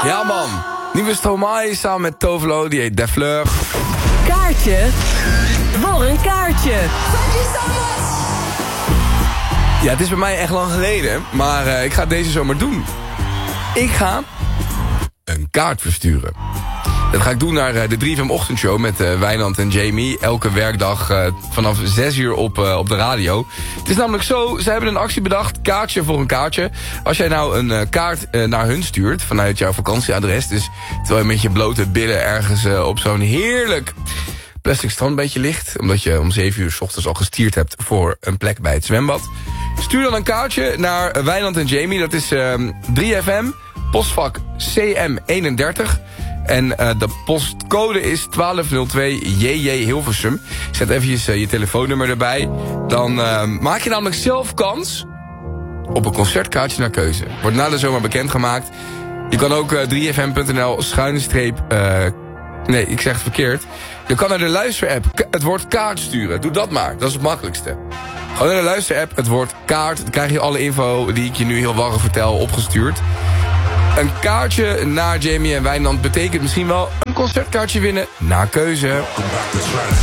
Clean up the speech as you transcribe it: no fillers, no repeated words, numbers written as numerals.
Ja man, nieuwe Stromae samen met Tovelo, die heet De Fleur. Kaartje voor een kaartje. Ja, het is bij mij echt lang geleden, maar ik ga het deze zomer doen. Ik ga een kaart versturen. Dat ga ik doen naar de 3FM ochtendshow met Wijnand en Jamie. Elke werkdag vanaf 6 uur op de radio. Het is namelijk zo, ze hebben een actie bedacht. Kaartje voor een kaartje. Als jij nou een kaart naar hun stuurt vanuit jouw vakantieadres. Dus terwijl je met je blote billen ergens op zo'n heerlijk plastic strandbeetje ligt. Omdat je om 7 uur 's ochtends al gestierd hebt voor een plek bij het zwembad. Stuur dan een kaartje naar Wijnand en Jamie. Dat is 3FM, postvak CM31. En de postcode is 1202 JJ Hilversum. Zet eventjes je telefoonnummer erbij. Dan maak je namelijk zelf kans op een concertkaartje naar keuze. Wordt na de zomer bekendgemaakt. Je kan ook 3fm.nl nee, ik zeg het verkeerd. Je kan naar de luisterapp het woord kaart sturen. Doe dat maar, dat is het makkelijkste. Gewoon naar de luisterapp het woord kaart. Dan krijg je alle info die ik je nu heel warrig vertel opgestuurd. Een kaartje naar Jamie en Wijnand betekent misschien wel een concertkaartje winnen naar keuze.